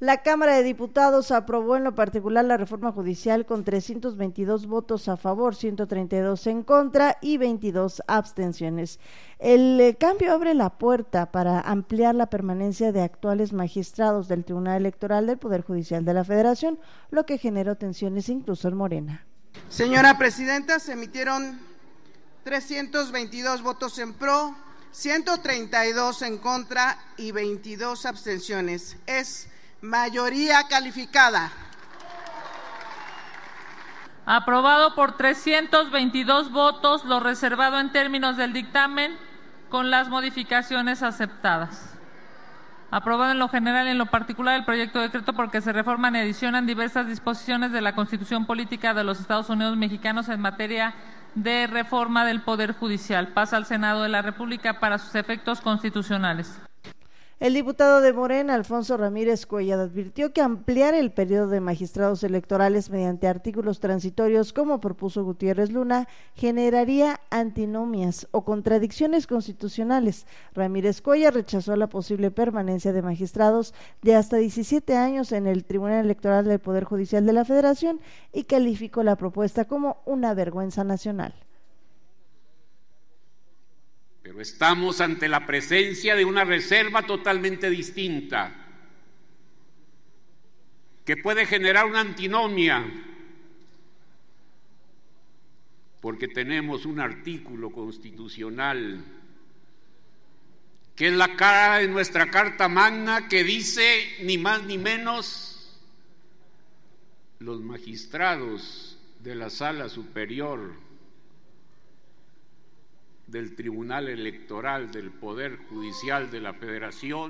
La Cámara de Diputados aprobó en lo particular la reforma judicial con 322 votos a favor, 132 en contra y 22 abstenciones. El cambio abre la puerta para ampliar la permanencia de actuales magistrados del Tribunal Electoral del Poder Judicial de la Federación, lo que generó tensiones incluso en Morena. Señora Presidenta, se emitieron 322 votos en pro, 132 en contra y 22 abstenciones. Es mayoría calificada. Aprobado por 322 votos, lo reservado en términos del dictamen, con las modificaciones aceptadas. Aprobado en lo general y en lo particular el proyecto de decreto porque se reforman y adicionan diversas disposiciones de la Constitución Política de los Estados Unidos Mexicanos en materia de reforma del Poder Judicial. Pasa al Senado de la República para sus efectos constitucionales. El diputado de Morena, Alfonso Ramírez Cuellar, advirtió que ampliar el periodo de magistrados electorales mediante artículos transitorios, como propuso Gutiérrez Luna, generaría antinomias o contradicciones constitucionales. Ramírez Cuellar rechazó la posible permanencia de magistrados de hasta 17 años en el Tribunal Electoral del Poder Judicial de la Federación y calificó la propuesta como una vergüenza nacional. Pero estamos ante la presencia de una reserva totalmente distinta, que puede generar una antinomia, porque tenemos un artículo constitucional, que es la cara de nuestra Carta Magna, que dice ni más ni menos: los magistrados de la Sala Superior del Tribunal Electoral del Poder Judicial de la Federación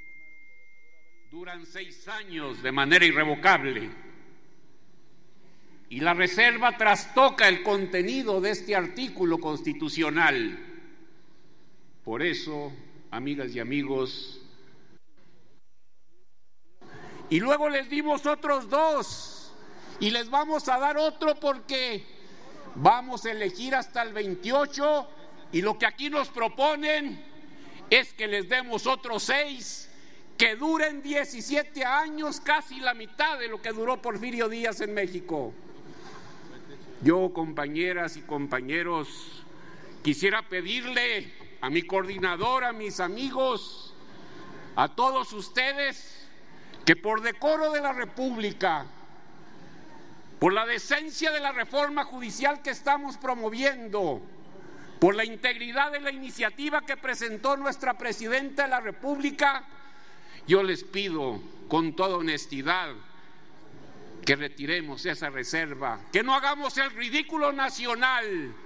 duran 6 años de manera irrevocable, y la reserva trastoca el contenido de este artículo constitucional. Por eso, amigas y amigos, y luego les dimos otros 2 y les vamos a dar otro porque vamos a elegir hasta el 28. Y lo que aquí nos proponen es que les demos otros 6 que duren 17 años, casi la mitad de lo que duró Porfirio Díaz en México. Yo, compañeras y compañeros, quisiera pedirle a mi coordinador, a mis amigos, a todos ustedes, que por decoro de la República, por la decencia de la reforma judicial que estamos promoviendo, por la integridad de la iniciativa que presentó nuestra Presidenta de la República, yo les pido con toda honestidad que retiremos esa reserva, que no hagamos el ridículo nacional,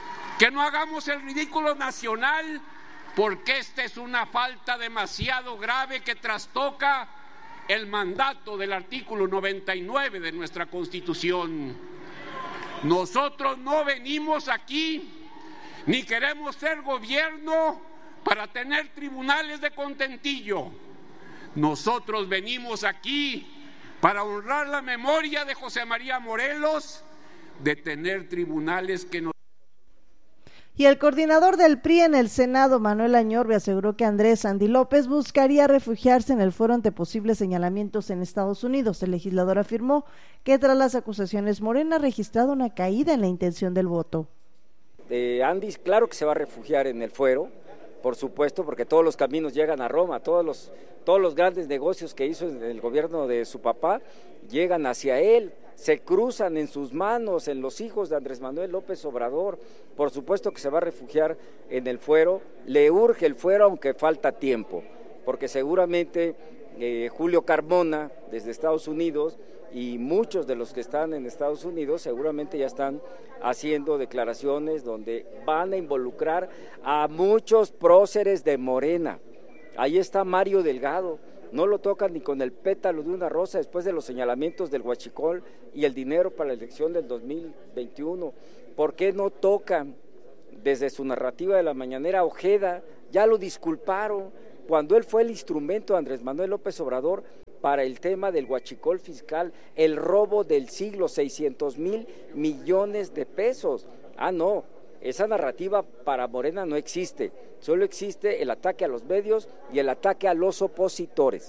porque esta es una falta demasiado grave que trastoca el mandato del artículo 99 de nuestra Constitución. Nosotros no venimos aquí ni queremos ser gobierno para tener tribunales de contentillo. Nosotros venimos aquí para honrar la memoria de José María Morelos, de tener tribunales que nos... Y el coordinador del PRI en el Senado, Manuel Añorbe, aseguró que Andrés Andy López buscaría refugiarse en el fuero ante posibles señalamientos en Estados Unidos. El legislador afirmó que tras las acusaciones, Morena ha registrado una caída en la intención del voto. Andy, claro que se va a refugiar en el fuero, por supuesto, porque todos los caminos llegan a Roma, todos los grandes negocios que hizo en el gobierno de su papá llegan hacia él, se cruzan en sus manos, en los hijos de Andrés Manuel López Obrador. Por supuesto que se va a refugiar en el fuero, le urge el fuero aunque falta tiempo, porque seguramente Julio Carmona desde Estados Unidos y muchos de los que están en Estados Unidos seguramente ya están haciendo declaraciones donde van a involucrar a muchos próceres de Morena. Ahí está Mario Delgado, no lo tocan ni con el pétalo de una rosa después de los señalamientos del huachicol y el dinero para la elección del 2021. ¿Por qué no tocan desde su narrativa de la mañanera Ojeda? Ya lo disculparon cuando él fue el instrumento de Andrés Manuel López Obrador para el tema del huachicol fiscal, el robo del siglo, 600,000 millones de pesos. No, esa narrativa para Morena no existe, solo existe el ataque a los medios y el ataque a los opositores.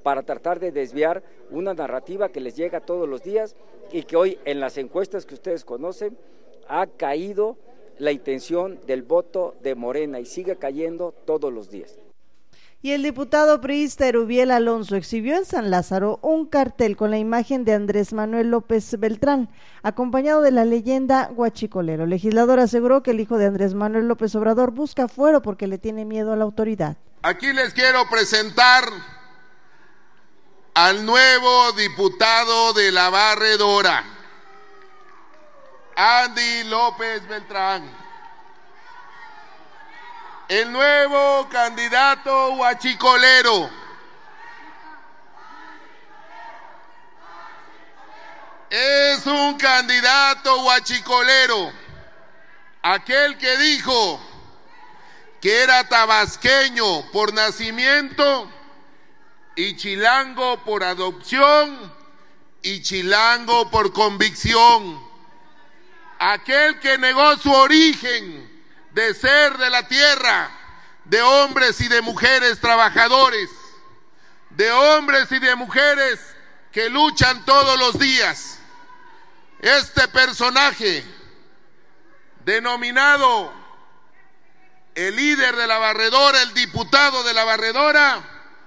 para tratar de desviar una narrativa que les llega todos los días y que hoy en las encuestas que ustedes conocen ha caído la intención del voto de Morena y sigue cayendo todos los días. Y el diputado priista Erubiel Alonso exhibió en San Lázaro un cartel con la imagen de Andrés Manuel López Beltrán, acompañado de la leyenda Huachicolero. El legislador aseguró que el hijo de Andrés Manuel López Obrador busca fuero porque le tiene miedo a la autoridad. Aquí les quiero presentar al nuevo diputado de La Barredora, Andy López Beltrán. El nuevo candidato huachicolero. Es un candidato huachicolero, aquel que dijo que era tabasqueño por nacimiento y chilango por adopción y chilango por convicción, aquel que negó su origen de ser de la tierra, de hombres y de mujeres trabajadores, de hombres y de mujeres que luchan todos los días. Este personaje, denominado el líder de La Barredora, el diputado de La Barredora,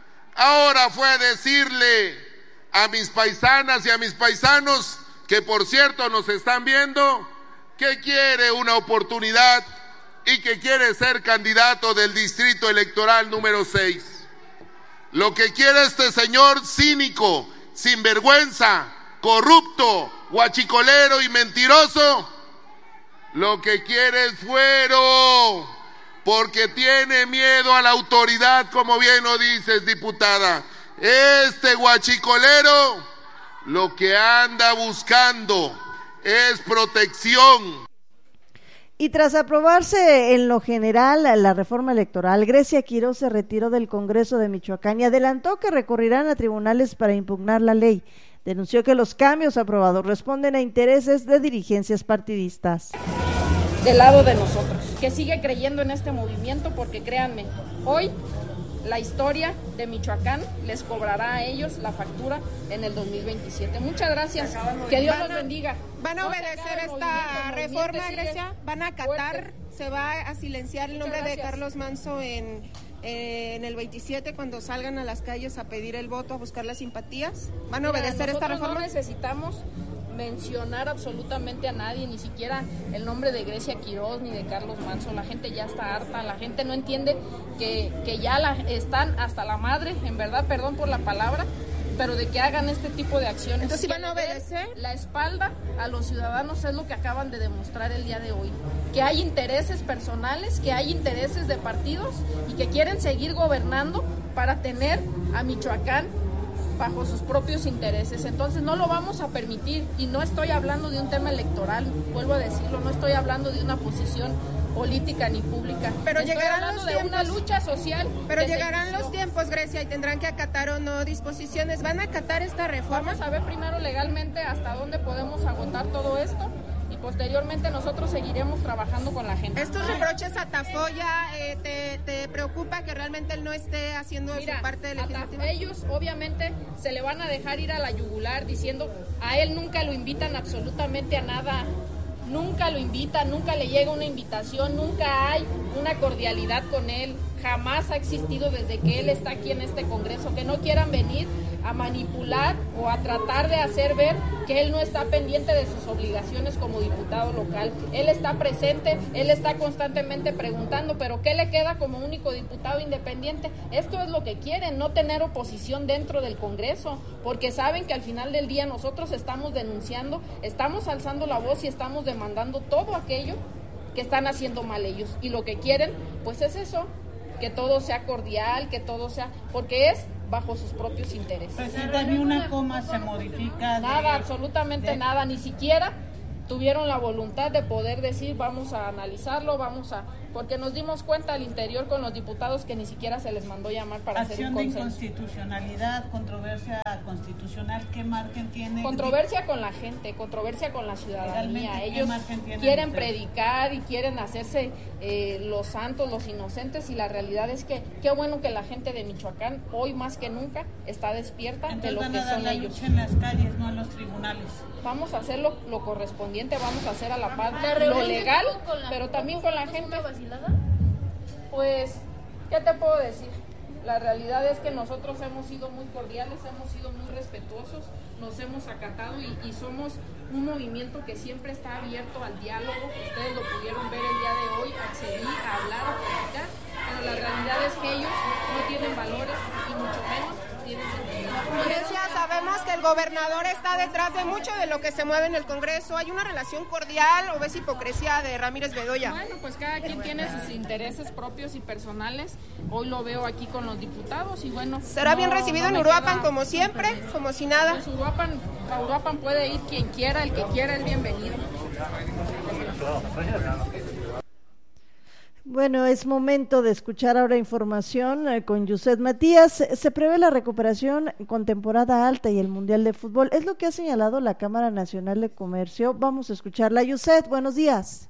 ahora fue a decirle a mis paisanas y a mis paisanos, que por cierto nos están viendo, que quiere una oportunidad y que quiere ser candidato del distrito electoral número 6. Lo que quiere este señor cínico, sinvergüenza, corrupto, huachicolero y mentiroso, lo que quiere es fuero, porque tiene miedo a la autoridad, como bien lo dices, diputada. Este huachicolero lo que anda buscando es protección. Y tras aprobarse en lo general la reforma electoral, Grecia Quiroz se retiró del Congreso de Michoacán y adelantó que recurrirán a tribunales para impugnar la ley. Denunció que los cambios aprobados responden a intereses de dirigencias partidistas. Del lado de nosotros, que sigue creyendo en este movimiento, porque créanme, hoy la historia de Michoacán les cobrará a ellos la factura en el 2027. Muchas gracias, que Dios los bendiga. ¿Van a obedecer esta reforma, Grecia? ¿Van a acatar? ¿Se va a silenciar el nombre de Carlos Manso en el 27 cuando salgan a las calles a pedir el voto, a buscar las simpatías? ¿Van a obedecer esta reforma? No necesitamos mencionar absolutamente a nadie, ni siquiera el nombre de Grecia Quiroz ni de Carlos Manso. La gente ya está harta, la gente no entiende que ya están hasta la madre, en verdad, perdón por la palabra, pero de que hagan este tipo de acciones. Entonces, ¿sí van a obedecer? La espalda a los ciudadanos es lo que acaban de demostrar el día de hoy, que hay intereses personales, que hay intereses de partidos y que quieren seguir gobernando para tener a Michoacán bajo sus propios intereses. Entonces no lo vamos a permitir, y no estoy hablando de un tema electoral, vuelvo a decirlo, no estoy hablando de una posición política ni pública, pero estoy hablando de una lucha social. Pero llegarán los tiempos, Grecia, y tendrán que acatar o no disposiciones. ¿Van a acatar esta reforma? Vamos a ver primero legalmente hasta dónde podemos agotar todo esto, y posteriormente nosotros seguiremos trabajando con la gente. ¿Estos reproches a Tafoya te preocupa que realmente él no esté haciendo su parte legislativa? Ellos obviamente se le van a dejar ir a la yugular diciendo a él nunca lo invitan absolutamente a nada, nunca lo invitan, nunca le llega una invitación, nunca hay una cordialidad con él, jamás ha existido desde que él está aquí en este Congreso, que no quieran venir a manipular o a tratar de hacer ver que él no está pendiente de sus obligaciones como diputado local. Él está presente, él está constantemente preguntando, pero ¿qué le queda como único diputado independiente? Esto es lo que quieren, no tener oposición dentro del Congreso, porque saben que al final del día nosotros estamos denunciando, estamos alzando la voz y estamos demandando todo aquello que están haciendo mal ellos, y lo que quieren pues es eso, que todo sea cordial, que todo sea, porque es bajo sus propios intereses. Presidenta, ni una coma se modifica. Nada, absolutamente nada, ni siquiera tuvieron la voluntad de poder decir vamos a analizarlo, porque nos dimos cuenta al interior con los diputados que ni siquiera se les mandó llamar para hacer un consenso. Acción de inconstitucionalidad, controversia constitucional, ¿qué margen tiene? Controversia con la gente, controversia con la ciudadanía. Ellos quieren predicar y quieren hacerse los santos, los inocentes, y la realidad es que qué bueno que la gente de Michoacán hoy más que nunca está despierta. Entonces, de lo que son ellos. Lucha en las calles, no en los tribunales. Vamos a hacer lo correspondiente, vamos a hacer a la par lo legal, pero también con la gente. Pues, ¿qué te puedo decir? La realidad es que nosotros hemos sido muy cordiales, hemos sido muy respetuosos, nos hemos acatado y somos un movimiento que siempre está abierto al diálogo. Ustedes lo pudieron ver el día de hoy, accedí a hablar, a platicar, pero la realidad es que ellos no tienen valores y mucho menos tienen sentido. Sabemos que el gobernador está detrás de mucho de lo que se mueve en el Congreso. ¿Hay una relación cordial o ves hipocresía de Ramírez Bedoya? Bueno, pues cada quien tiene sus intereses propios y personales. Hoy lo veo aquí con los diputados y bueno. ¿Será bien recibido en Uruapan como siempre, como si nada? Pues a Uruapan puede ir quien quiera, el que quiera es bienvenido. Bueno, es momento de escuchar ahora información con Yuset Matías. Se prevé la recuperación con temporada alta y el Mundial de Fútbol. Es lo que ha señalado la Cámara Nacional de Comercio. Vamos a escucharla. Yuset, buenos días.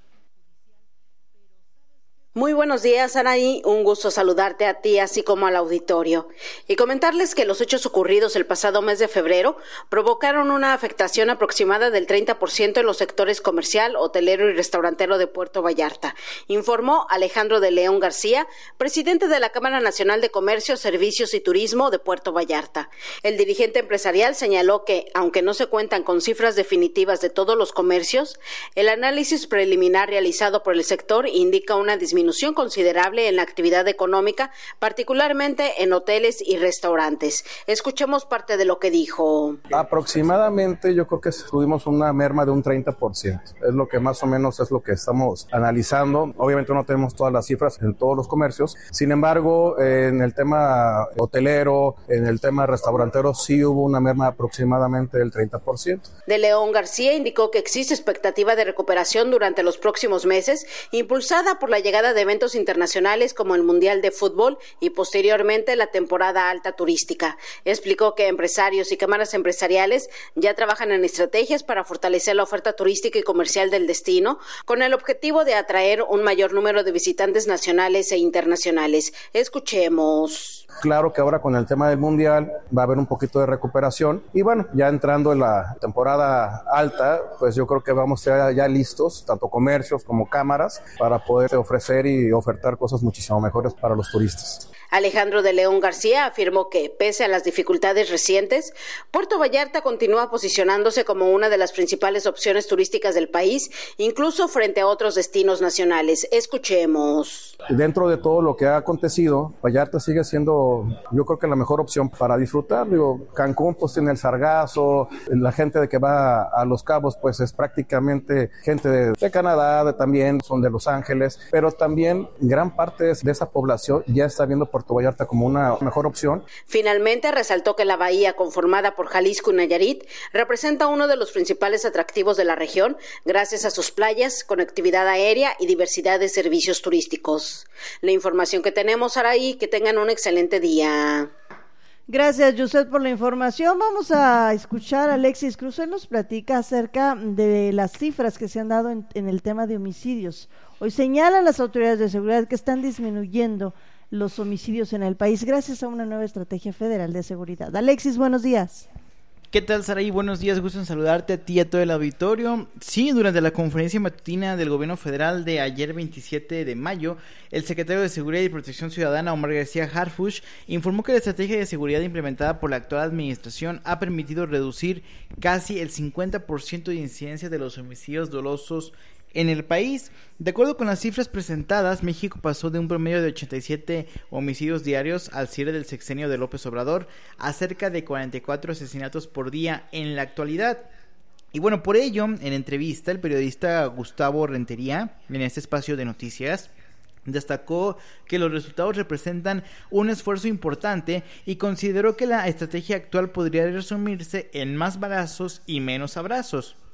Muy buenos días, Anaí. Un gusto saludarte a ti, así como al auditorio. Y comentarles que los hechos ocurridos el pasado mes de febrero provocaron una afectación aproximada del 30% en los sectores comercial, hotelero y restaurantero de Puerto Vallarta, informó Alejandro de León García, presidente de la Cámara Nacional de Comercio, Servicios y Turismo de Puerto Vallarta. El dirigente empresarial señaló que, aunque no se cuentan con cifras definitivas de todos los comercios, el análisis preliminar realizado por el sector indica una disminución considerable en la actividad económica, particularmente en hoteles y restaurantes. Escuchemos parte de lo que dijo. Aproximadamente yo creo que tuvimos una merma de un 30%. Es lo que más o menos es lo que estamos analizando. Obviamente no tenemos todas las cifras en todos los comercios. Sin embargo, en el tema hotelero, en el tema restaurantero, sí hubo una merma aproximadamente del 30%. De León García indicó que existe expectativa de recuperación durante los próximos meses, impulsada por la llegada de eventos internacionales como el Mundial de Fútbol y posteriormente la temporada alta turística. Explicó que empresarios y cámaras empresariales ya trabajan en estrategias para fortalecer la oferta turística y comercial del destino, con el objetivo de atraer un mayor número de visitantes nacionales e internacionales. Escuchemos. Claro que ahora con el tema del Mundial va a haber un poquito de recuperación y bueno, ya entrando en la temporada alta, pues yo creo que vamos a estar ya listos, tanto comercios como cámaras, para poder ofrecer y ofertar cosas muchísimo mejores para los turistas. Alejandro de León García afirmó que, pese a las dificultades recientes, Puerto Vallarta continúa posicionándose como una de las principales opciones turísticas del país, incluso frente a otros destinos nacionales. Escuchemos. Dentro de todo lo que ha acontecido, Vallarta sigue siendo, yo creo que la mejor opción para disfrutar. Digo, Cancún pues tiene el Sargazo, la gente de que va a Los Cabos pues es prácticamente gente de Canadá, también son de Los Ángeles, pero también gran parte de esa población ya está viendo Puerto Vallarta como una mejor opción. Finalmente resaltó que la bahía, conformada por Jalisco y Nayarit, representa uno de los principales atractivos de la región gracias a sus playas, conectividad aérea y diversidad de servicios turísticos. La información que tenemos, Araí, que tengan un excelente día. Gracias, Yuset, por la información. Vamos a escuchar a Alexis Cruz. Él nos platica acerca de las cifras que se han dado en el tema de homicidios. Hoy señalan las autoridades de seguridad que están disminuyendo los homicidios en el país gracias a una nueva estrategia federal de seguridad. Alexis, buenos días. ¿Qué tal, Saraí? Buenos días, gusto en saludarte a ti y a todo el auditorio. Sí, durante la conferencia matutina del gobierno federal de ayer 27 de mayo, el secretario de Seguridad y Protección Ciudadana, Omar García Harfuch, informó que la estrategia de seguridad implementada por la actual administración ha permitido reducir casi el 50% de incidencia de los homicidios dolosos en el país. De acuerdo con las cifras presentadas, México pasó de un promedio de 87 homicidios diarios al cierre del sexenio de López Obrador a cerca de 44 asesinatos por día en la actualidad. Y bueno, por ello, en entrevista, el periodista Gustavo Rentería, en este espacio de noticias, destacó que los resultados representan un esfuerzo importante y consideró que la estrategia actual podría resumirse en más balazos y menos abrazos.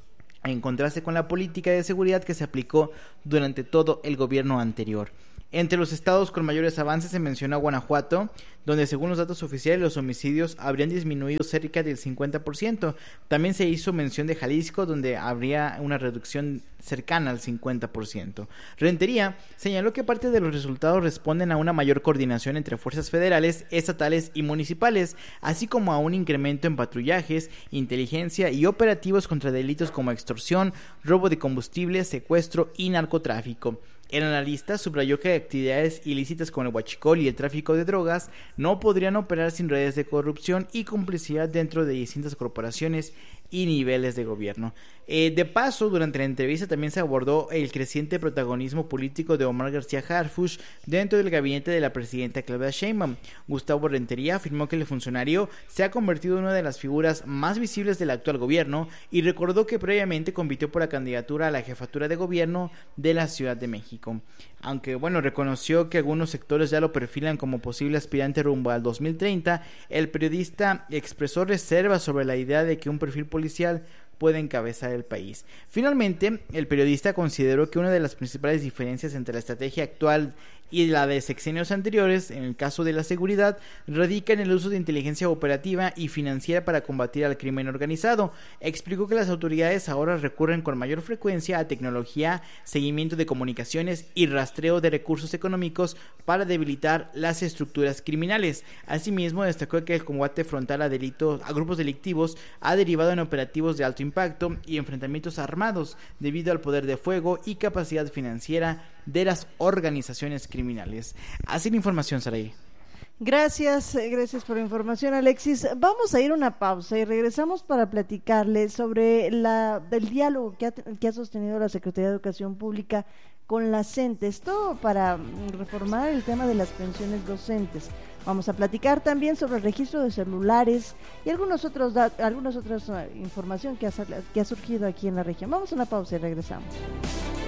en contraste con la política de seguridad que se aplicó durante todo el gobierno anterior. Entre los estados con mayores avances se menciona Guanajuato, donde según los datos oficiales los homicidios habrían disminuido cerca del 50%. También se hizo mención de Jalisco, donde habría una reducción cercana al 50%. Rentería señaló que parte de los resultados responden a una mayor coordinación entre fuerzas federales, estatales y municipales, así como a un incremento en patrullajes, inteligencia y operativos contra delitos como extorsión, robo de combustible, secuestro y narcotráfico. El analista subrayó que actividades ilícitas como el huachicol y el tráfico de drogas no podrían operar sin redes de corrupción y complicidad dentro de distintas corporaciones y niveles de gobierno. De paso, durante la entrevista también se abordó el creciente protagonismo político de Omar García Harfuch dentro del gabinete de la presidenta Claudia Sheinbaum. Gustavo Rentería afirmó que el funcionario se ha convertido en una de las figuras más visibles del actual gobierno y recordó que previamente compitió por la candidatura a la jefatura de gobierno de la Ciudad de México. Aunque reconoció que algunos sectores ya lo perfilan como posible aspirante rumbo al 2030, el periodista expresó reservas sobre la idea de que un perfil policial puede encabezar el país. Finalmente, el periodista consideró que una de las principales diferencias entre la estrategia actual y la de sexenios anteriores, en el caso de la seguridad, radica en el uso de inteligencia operativa y financiera para combatir al crimen organizado. Explicó que las autoridades ahora recurren con mayor frecuencia a tecnología, seguimiento de comunicaciones y rastreo de recursos económicos para debilitar las estructuras criminales. Asimismo, destacó que el combate frontal a grupos delictivos ha derivado en operativos de alto impacto y enfrentamientos armados debido al poder de fuego y capacidad financiera de las organizaciones criminales. Así la información, Saraí. Gracias por la información, Alexis. Vamos a ir a una pausa y regresamos para platicarle sobre el diálogo que ha sostenido la Secretaría de Educación Pública con la CENTE, esto para reformar el tema de las pensiones docentes. Vamos a platicar también sobre el registro de celulares y algunas otras información que ha surgido aquí en la región. Vamos a una pausa y regresamos.